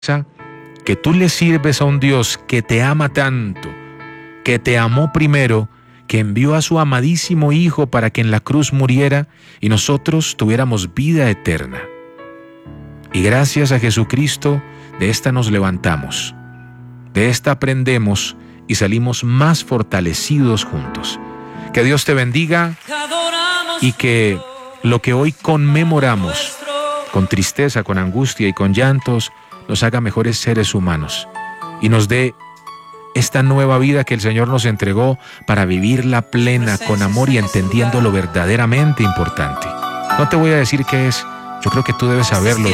que tú le sirves a un Dios que te ama tanto, que te amó primero, que envió a su amadísimo Hijo para que en la cruz muriera y nosotros tuviéramos vida eterna. Y gracias a Jesucristo, de esta nos levantamos, de esta aprendemos y salimos más fortalecidos juntos. Que Dios te bendiga y que lo que hoy conmemoramos, con tristeza, con angustia y con llantos, nos haga mejores seres humanos y nos dé esta nueva vida que el Señor nos entregó para vivirla plena, con amor y entendiendo lo verdaderamente importante. No te voy a decir qué es, yo creo que tú debes saberlo.